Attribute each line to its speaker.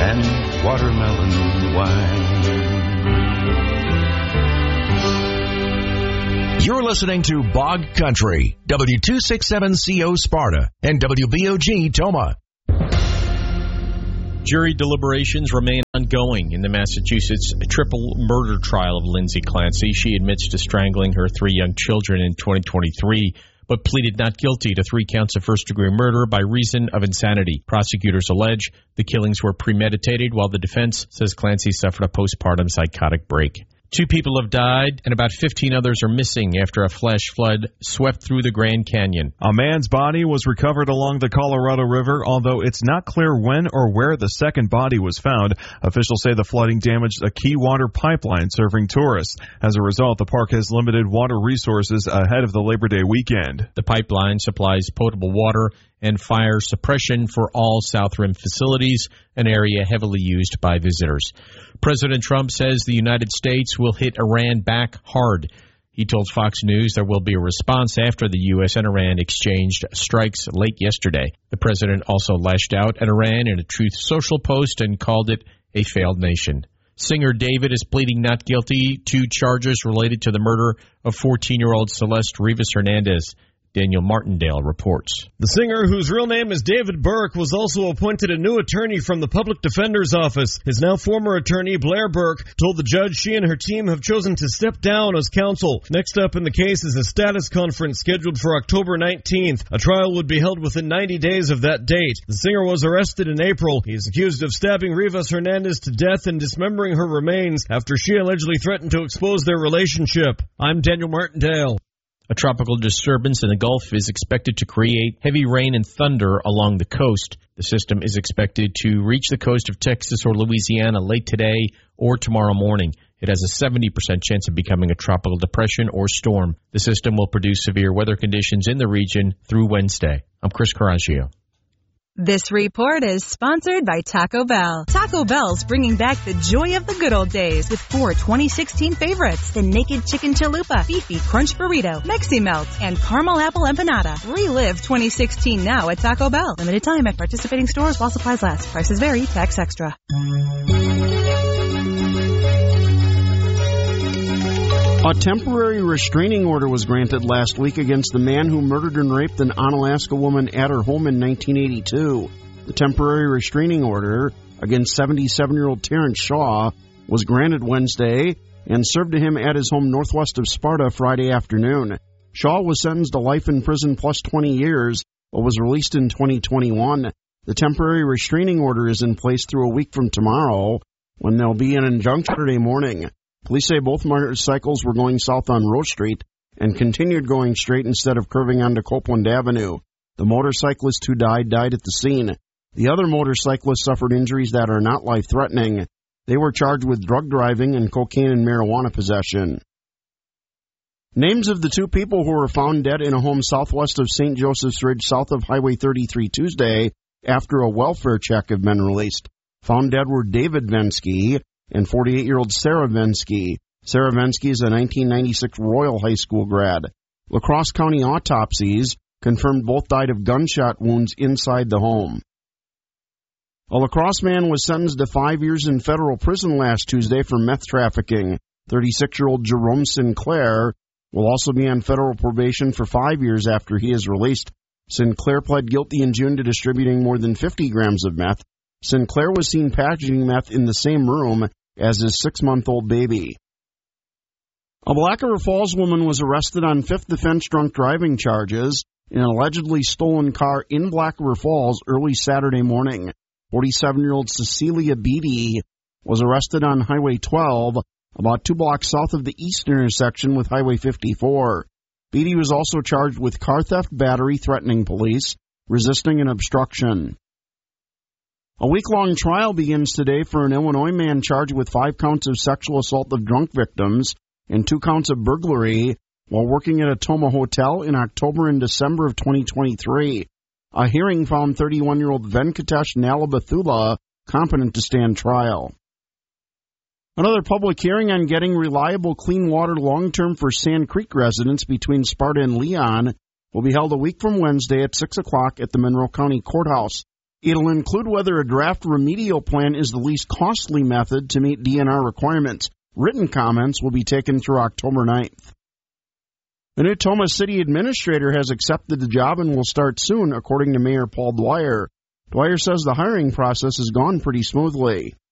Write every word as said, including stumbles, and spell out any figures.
Speaker 1: and watermelon wine.
Speaker 2: You're listening to Bog Country, W two sixty-seven C O Sparta and W B O G Toma.
Speaker 3: Jury deliberations remain ongoing in the Massachusetts triple murder trial of Lindsay Clancy. She admits to strangling her three young children in twenty twenty-three, but pleaded not guilty to three counts of first-degree murder by reason of insanity. Prosecutors allege the killings were premeditated, while the defense says Clancy suffered a postpartum psychotic break. Two people have died, and about fifteen others are missing after a flash flood swept through the Grand Canyon.
Speaker 4: A man's body was recovered along the Colorado River, although it's not clear when or where the second body was found. Officials say the flooding damaged a key water pipeline serving tourists. As a result, the park has limited water resources ahead of the Labor Day weekend.
Speaker 3: The pipeline supplies potable water and fire suppression for all South Rim facilities, an area heavily used by visitors. President Trump says the United States will hit Iran back hard. He told Fox News there will be a response after the U S and Iran exchanged strikes late yesterday. The president also lashed out at Iran in a Truth Social post and called it a failed nation. Singer David is pleading not guilty to charges related to the murder of fourteen-year-old Celeste Rivas Hernandez. Daniel Martindale reports.
Speaker 5: The singer, whose real name is David Burke, was also appointed a new attorney from the Public Defender's Office. His now former attorney, Blair Burke, told the judge she and her team have chosen to step down as counsel. Next up in the case is a status conference scheduled for October nineteenth. A trial would be held within ninety days of that date. The singer was arrested in April. He is accused of stabbing Rivas Hernandez to death and dismembering her remains after she allegedly threatened to expose their relationship. I'm Daniel Martindale.
Speaker 3: A tropical disturbance in the Gulf is expected to create heavy rain and thunder along the coast. The system is expected to reach the coast of Texas or Louisiana late today or tomorrow morning. It has a seventy percent chance of becoming a tropical depression or storm. The system will produce severe weather conditions in the region through Wednesday. I'm Chris Coraggio.
Speaker 6: This report is sponsored by Taco Bell. Taco Bell's bringing back the joy of the good old days with four twenty sixteen favorites: the Naked Chicken Chalupa, Beefy Crunch Burrito, Mexi Melt, and Caramel Apple Empanada. Relive twenty sixteen now at Taco Bell. Limited time at participating stores while supplies last. Prices vary. Tax extra.
Speaker 7: A temporary restraining order was granted last week against the man who murdered and raped an Onalaska woman at her home in nineteen eighty-two. The temporary restraining order against seventy-seven-year-old Terrence Shaw was granted Wednesday and served to him at his home northwest of Sparta Friday afternoon. Shaw was sentenced to life in prison plus twenty years, but was released in twenty twenty-one. The temporary restraining order is in place through a week from tomorrow, when there'll be an injunction Saturday morning. Police say both motorcycles were going south on Rose Street and continued going straight instead of curving onto Copeland Avenue. The motorcyclist who died died at the scene. The other motorcyclist suffered injuries that are not life-threatening. They were charged with drug driving and cocaine and marijuana possession. Names of the two people who were found dead in a home southwest of Saint Joseph's Ridge south of Highway thirty-three Tuesday after a welfare check have been released. Found dead were David Vensky and forty-eight-year-old Sarah Vensky. Sarah Vensky is a nineteen ninety-six Royal High School grad. La Crosse County autopsies confirmed both died of gunshot wounds inside the home. A La Crosse man was sentenced to five years in federal prison last Tuesday for meth trafficking. thirty-six-year-old Jerome Sinclair will also be on federal probation for five years after he is released. Sinclair pled guilty in June to distributing more than fifty grams of meth. Sinclair was seen packaging meth in the same room as his six-month-old baby. A Black River Falls woman was arrested on fifth offense drunk driving charges in an allegedly stolen car in Black River Falls early Saturday morning. forty-seven-year-old Cecilia Beatty was arrested on Highway twelve, about two blocks south of the east intersection with Highway fifty-four. Beatty was also charged with car theft, battery, threatening police, resisting, and obstruction. A week-long trial begins today for an Illinois man charged with five counts of sexual assault of drunk victims and two counts of burglary while working at a Toma hotel in October and December of twenty twenty-three. A hearing found thirty-one-year-old Venkatesh Nalabathula competent to stand trial. Another public hearing on getting reliable clean water long-term for Sand Creek residents between Sparta and Leon will be held a week from Wednesday at six o'clock at the Monroe County Courthouse. It'll include whether a draft remedial plan is the least costly method to meet D N R requirements. Written comments will be taken through October ninth. The new Tomah City administrator has accepted the job and will start soon, according to Mayor Paul Dwyer. Dwyer says the hiring process has gone pretty smoothly.